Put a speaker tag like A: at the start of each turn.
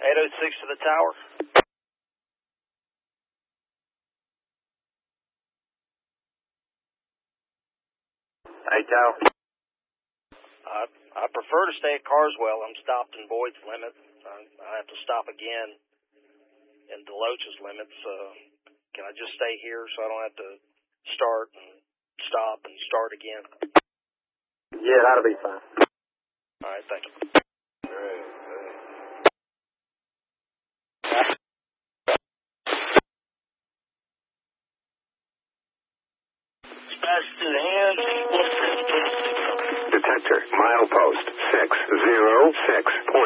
A: 806 to the tower.
B: Hey, tower.
A: I prefer to stay at Carswell. I'm stopped in Boyd's limit. I have to stop again in Deloach's limits. Can I just stay here so I don't have to start and stop and start again?
B: Yeah, that'll be fine.
A: All right, thank you.
C: Detector, milepost 606.